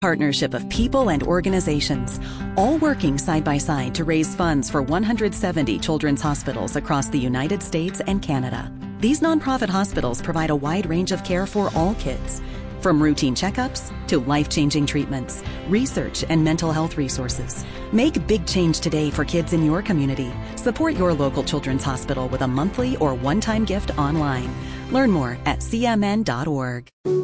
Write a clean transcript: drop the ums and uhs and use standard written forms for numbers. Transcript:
Partnership of people and organizations, all working side by side to raise funds for 170 children's hospitals across the United States and Canada. These nonprofit hospitals provide a wide range of care for all kids, from routine checkups to life-changing treatments, research, and mental health resources. Make big change today for kids in your community. Support your local children's hospital with a monthly or one-time gift online. Learn more at cmn.org.